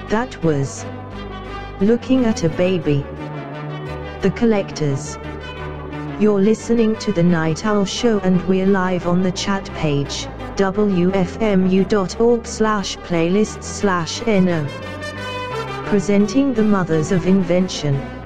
That was Looking at a Baby. The Collectors. You're listening to The Night Owl Show and we're live on the chat page, wfmu.org/playlists/no. Presenting the Mothers of Invention.